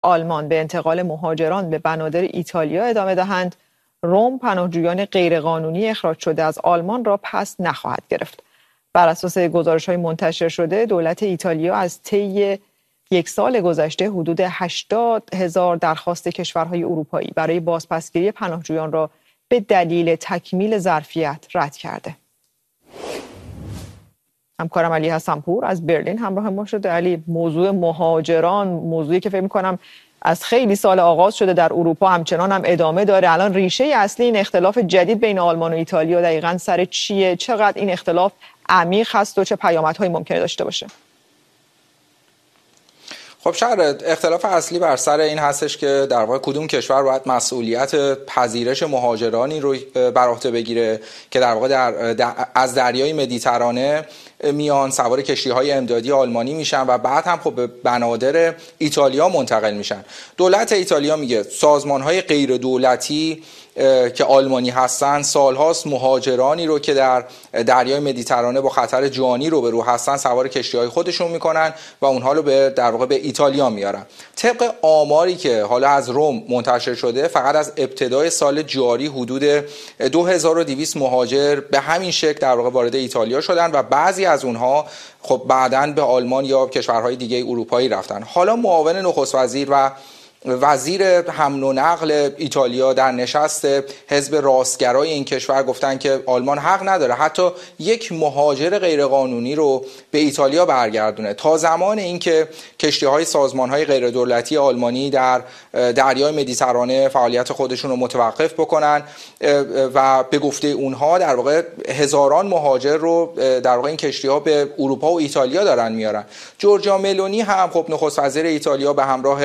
آلمان به انتقال مهاجران به بنادر ایتالیا ادامه دهند، روم پناهجویان غیرقانونی اخراج شده از آلمان را پس نخواهد گرفت. بر اساس گزارش‌های منتشر شده، دولت ایتالیا از طی یک سال گذشته حدود 80,000 درخواست کشورهای اروپایی برای بازپسگیری پناهجویان را به دلیل تکمیل ظرفیت رد کرده. همکارم علی حسن‌پور از برلین همراه ما شده. علی، موضوع مهاجران موضوعی که فکر می‌کنم از خیلی سال آغاز شده در اروپا، همچنان هم ادامه داره. الان ریشه اصلی این اختلاف جدید بین آلمان و ایتالیا دقیقاً سر چیه؟ چقدر این اختلاف عمیق هست و چه پیامدهایی ممکنه داشته باشه؟ خب شاید اختلاف اصلی بر سر این هستش که در واقع کدوم کشور باید مسئولیت پذیرش مهاجرانی رو بر عهده بگیره که در واقع از دریای مدیترانه میان سوار کشتی‌های امدادی آلمانی میشن و بعد هم خب به بنادر ایتالیا منتقل میشن. دولت ایتالیا میگه سازمان‌های غیر دولتی که آلمانی هستن سالهاست مهاجرانی رو که در دریای مدیترانه با خطر جانی روبرو هستن سوار کشتی‌های خودشون میکنن و اونها رو در واقع به ایتالیا میارن. طبق آماری که حالا از روم منتشر شده، فقط از ابتدای سال جاری حدود 2200 مهاجر به همین شکل در واقع وارد ایتالیا شدن و بعضی از اونها خب بعداً به آلمان یا کشورهای دیگه اروپایی رفتن. حالا معاون نخست وزیر و وزیر حمل و نقل ایتالیا در نشست حزب راستگرای این کشور گفتن که آلمان حق نداره حتی یک مهاجر غیرقانونی رو به ایتالیا برگردونه تا زمان اینکه کشتی‌های سازمان‌های غیردولتی آلمانی در دریای مدیترانه فعالیت خودشون رو متوقف بکنن و به گفته اونها در واقع هزاران مهاجر رو در واقع این کشتی‌ها به اروپا و ایتالیا دارن میارن. جورجیا ملونی هم خب نخست وزیر ایتالیا به همراه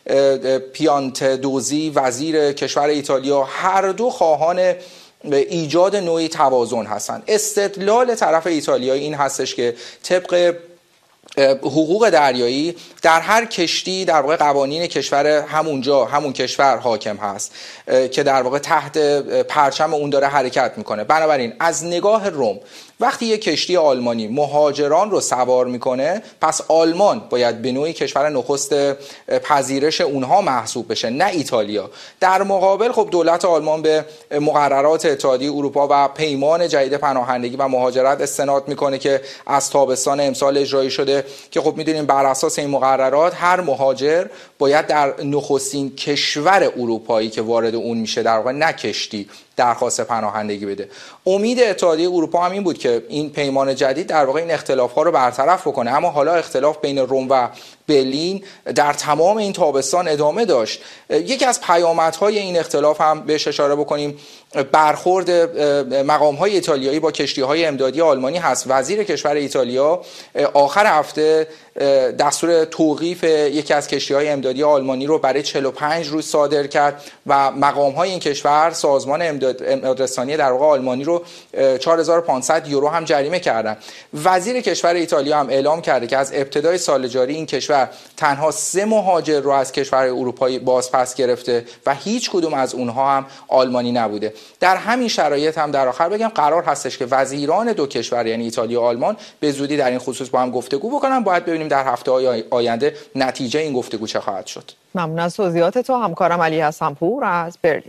پیانتدوزی وزیر کشور ایتالیا هر دو خواهان ایجاد نوعی توازن هستند. استدلال طرف ایتالیایی این هستش که طبق حقوق دریایی در هر کشتی در واقع قوانین کشور همون کشور حاکم هست که در واقع تحت پرچم اون داره حرکت میکنه. بنابراین از نگاه روم وقتی یک کشتی آلمانی مهاجران رو سوار میکنه، پس آلمان باید به نوعی کشور نخست پذیرش اونها محسوب بشه، نه ایتالیا. در مقابل خب دولت آلمان به مقررات اتحادیه اروپا و پیمان جدید پناهندگی و مهاجرت استناد میکنه که از تابستان امسال اجرایی شده که خب میدونیم بر اساس این مقررات هر مهاجر باید در نخستین کشور اروپایی که وارد اون میشه در واقع نه کشتی درخواست پناهندگی بده. امید اتحادیه اروپا هم این بود که این پیمان جدید در واقع این اختلاف‌ها رو برطرف بکنه، اما حالا اختلاف بین روم و برلین در تمام این تابستان ادامه داشت. یکی از پیامدهای این اختلاف هم بهش اشاره بکنیم برخورد مقام‌های ایتالیایی با کشتی‌های امدادی آلمانی هست. وزیر کشور ایتالیا آخر هفته دستور توقیف یکی از کشتی‌های امدادی آلمانی رو برای 45 روز صادر کرد و مقام‌های این کشور سازمان امدادرسانی در واقع آلمانی رو 4500 یورو هم جریمه کردن. وزیر کشور ایتالیا هم اعلام کرده که از ابتدای سال جاری این کشور تنها 3 مهاجر رو از کشور اروپایی بازپس گرفته و هیچ کدوم از اونها هم آلمانی نبوده. در همین شرایط هم در آخر بگم قرار هستش که وزیران دو کشور یعنی ایتالیا و آلمان به زودی در این خصوص با هم گفتگو بکنن. باید ببینیم در هفته‌های آینده نتیجه این گفتگو چه خواهد شد. ممنون از توضیحات تو همکارم علی حسن‌پور از برلین.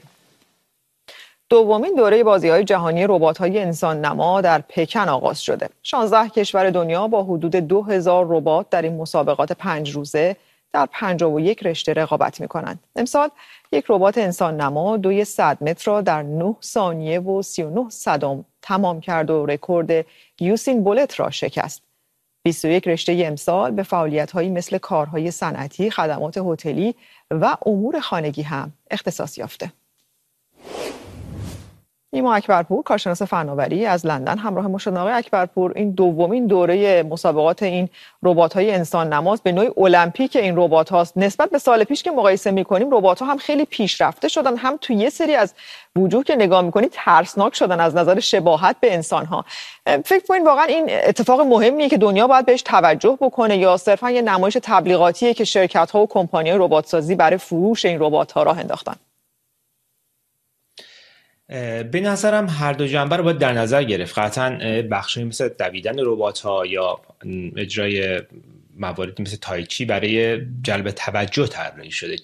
دومین دوره بازی‌های جهانی ربات‌های انسان نما در پکن آغاز شده. 16 کشور دنیا با حدود 2000 ربات در این مسابقات 5 روزه در 51 رشته رقابت می‌کنند. امسال یک ربات انسان نما دوی 100 متر را در 9 ثانیه و 39 صدم تمام کرد و رکورد یوسین بولت را شکست. 21 رشته امسال به فعالیت‌هایی مثل کارهای صنعتی، خدمات هتلی و امور خانگی هم اختصاص یافته. نیما اکبرپور کارشناس فناوری از لندن همراه ما شد. آقای اکبرپور، این دومین دوره مسابقات این ربات‌های انسان نماست، به نوعی المپیک این ربات هاست. نسبت به سال پیش که مقایسه می‌کنیم ربات‌ها هم خیلی پیشرفته شدن، هم تو یه سری از وجوه که نگاه می‌کنید ترسناک شدن از نظر شباهت به انسان‌ها. فکر کنید واقعا این اتفاق مهمیه که دنیا باید بهش توجه بکنه یا صرفا یه نمایش تبلیغاتیه که شرکت‌ها و کمپانی‌های ربات‌سازی برای فروش این ربات‌ها راه انداختن؟ به نظرم هر دو جنبه رو باید در نظر گرفت. قطعاً بخشی مثل دویدن ربات‌ها یا اجرای مواردی مثل تایچی برای جلب توجه طراحی شده.